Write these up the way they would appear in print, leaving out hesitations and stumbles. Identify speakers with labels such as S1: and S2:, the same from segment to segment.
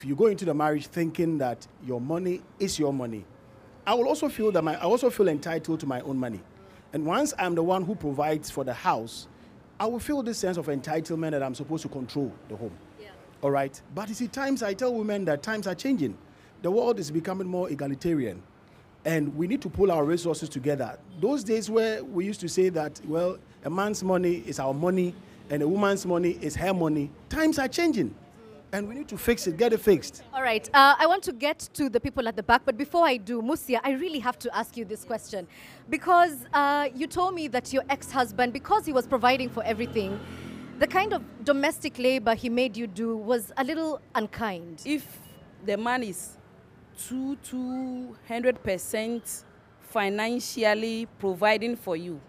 S1: If you go into the marriage thinking that your money is your money, I will also feel that I also feel entitled to my own money. And once I'm the one who provides for the house, I will feel this sense of entitlement that I'm supposed to control the home. Yeah. All right. But you see, I tell women that times are changing. The world is becoming more egalitarian. And we need to pull our resources together. Those days where we used to say that, well, a man's money is our money and a woman's money is her money, times are changing. And we need to fix it, get it fixed.
S2: All right. I want to get to the people at the back, but before I do, Musia, I really have to ask you this question. Because you told me that your ex-husband, because he was providing for everything, the kind of domestic labor he made you do was a little unkind.
S3: If the man is 200% financially providing for you,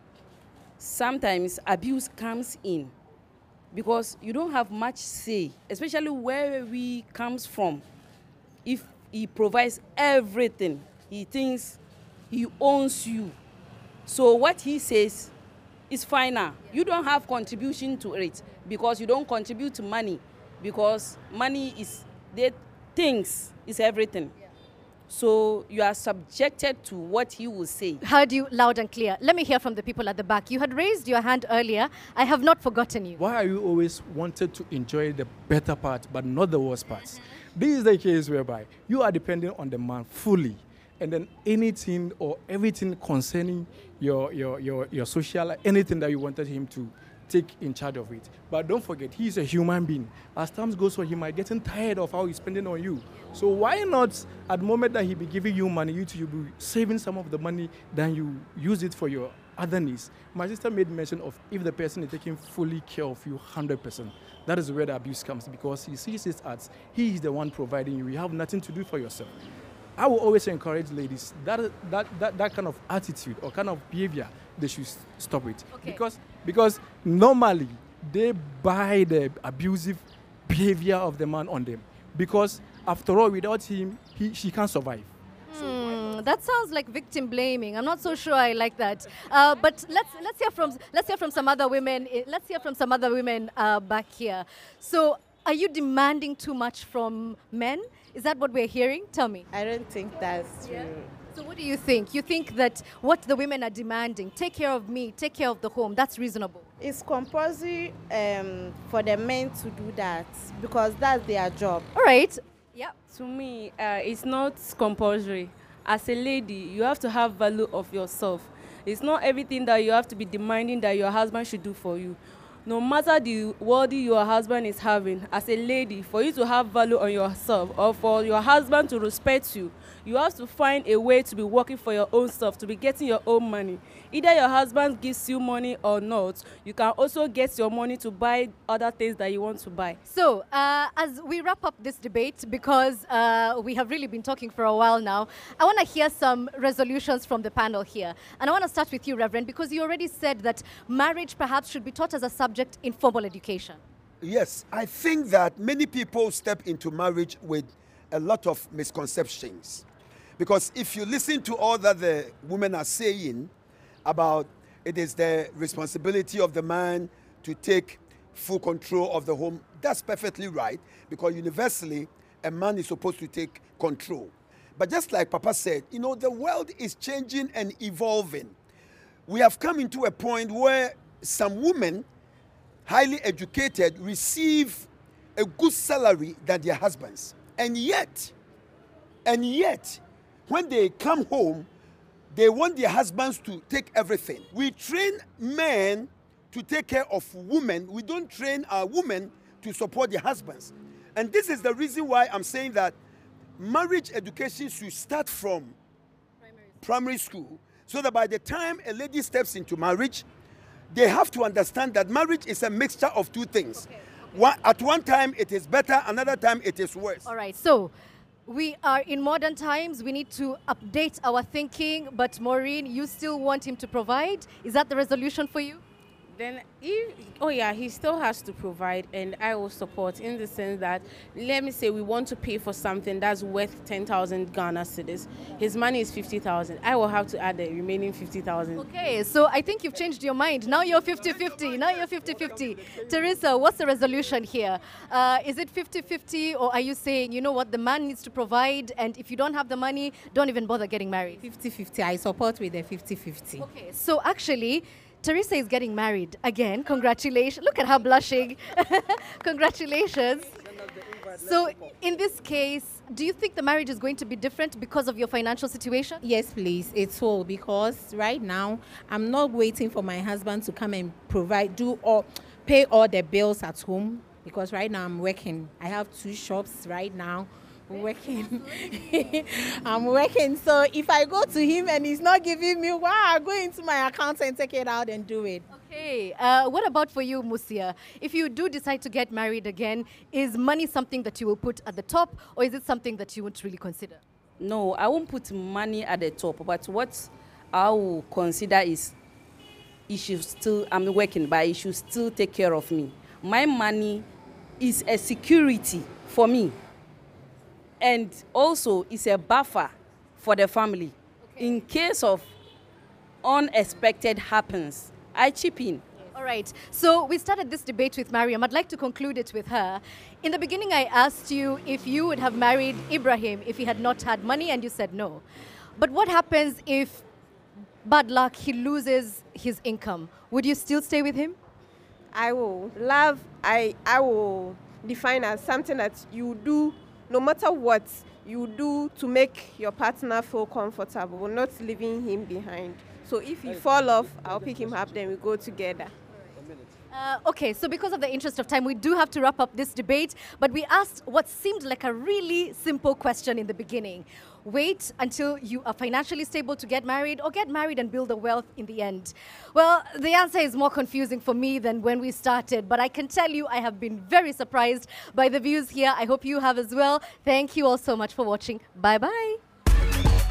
S3: sometimes abuse comes in. Because you don't have much say, especially where we comes from. If he provides everything, he thinks he owns you. So what he says is final. You don't have contribution to it because you don't contribute to money, because money is the things, is everything. So you are subjected to what he will say.
S2: Heard you loud and clear. Let me hear from the people at the back. You had raised your hand earlier. I have not forgotten you.
S4: Why are you always wanted to enjoy the better part but not the worst parts? This is the case whereby you are dependent on the man fully, and then anything or everything concerning your social, anything that you wanted him to take in charge of it. But don't forget, he's a human being. As time goes on, he might get tired of how he's spending on you. So why not, at the moment that he be giving you money, you be saving some of the money, then you use it for your other needs. My sister made mention of if the person is taking fully care of you 100%. That is where the abuse comes, because he sees it as he is the one providing you. You have nothing to do for yourself. I will always encourage ladies that kind of attitude or kind of behavior, they should stop it.
S2: Okay.
S4: Because normally they buy the abusive behavior of the man on them. Because after all, without him, she can't survive.
S2: That sounds like victim blaming. I'm not so sure I like that. But let's hear from some other women. Let's hear from some other women back here. So, are you demanding too much from men? Is that what we're hearing? Tell me.
S5: I don't think that's true.
S2: Yeah. So what do you think? You think that what the women are demanding, take care of me, take care of the home, that's reasonable?
S5: It's compulsory for the men to do that because that's their job.
S2: All right. Yeah.
S6: To me, it's not compulsory. As a lady, you have to have value of yourself. It's not everything that you have to be demanding that your husband should do for you. No matter the world your husband is having, as a lady, for you to have value on yourself or for your husband to respect you, you have to find a way to be working for your own stuff, to be getting your own money. Either your husband gives you money or not, you can also get your money to buy other things that you want to buy.
S2: So, as we wrap up this debate, because we have really been talking for a while now, I want to hear some resolutions from the panel here. And I want to start with you, Reverend, because you already said that marriage perhaps should be taught as a subject in formal education.
S7: Yes, I think that many people step into marriage with a lot of misconceptions. Because if you listen to all that the women are saying about it is the responsibility of the man to take full control of the home, that's perfectly right, because universally, a man is supposed to take control. But just like Papa said, you know, the world is changing and evolving. We have come into a point where some women, highly educated, receive a good salary than their husbands. And yet, when they come home, they want their husbands to take everything. We train men to take care of women. We don't train our women to support their husbands. And this is the reason why I'm saying that marriage education should start from primary school, so that by the time a lady steps into marriage, they have to understand that marriage is a mixture of two things. Okay. At one time it is better, another time it is worse.
S2: All right, so we are in modern times. We need to update our thinking. But Maureen, you still want him to provide? Is that the resolution for you?
S8: Then if, oh yeah, he still has to provide, and I will support in the sense that, let me say we want to pay for something that's worth 10,000 Ghana cedis. His money is 50,000. I will have to add the remaining 50,000.
S2: Okay, so I think you've changed your mind. Now you're 50-50. Now you're 50-50. Teresa, what's the resolution here? Is it 50-50, or are you saying, you know what, the man needs to provide, and if you don't have the money, don't even bother getting married?
S9: 50-50. I support with the 50-50.
S2: Okay, so actually, Teresa is getting married again. Congratulations. Look at her blushing. Congratulations. So in this case, do you think the marriage is going to be different because of your financial situation?
S9: Yes, please. It will, because right now I'm not waiting for my husband to come and pay all the bills at home, because right now I'm working. I have 2 shops right now. Working. I'm working. So if I go to him and he's not giving me, I'll go into my account and take it out and do it.
S2: Okay. What about for you, Musia? If you do decide to get married again, is money something that you will put at the top, or is it something that you won't really consider?
S3: No, I won't put money at the top. But what I will consider is, I'm working, but he should still take care of me. My money is a security for me. And also, it's a buffer for the family. Okay. In case of unexpected happens, I chip in.
S2: All right. So we started this debate with Mariam. I'd like to conclude it with her. In the beginning, I asked you if you would have married Ibrahim if he had not had money, and you said no. But what happens if, bad luck, he loses his income? Would you still stay with him?
S5: I will. Love, I will define as something that you do. No matter what you do to make your partner feel comfortable, not leaving him behind. So if he fall off, I'll pick him up, then we go together.
S2: Okay, so because of the interest of time, we do have to wrap up this debate, but we asked what seemed like a really simple question in the beginning. Wait until you are financially stable to get married, or get married and build a wealth in the end? Well, the answer is more confusing for me than when we started, but I can tell you I have been very surprised by the views here. I hope you have as well. Thank you all so much for watching. Bye-bye.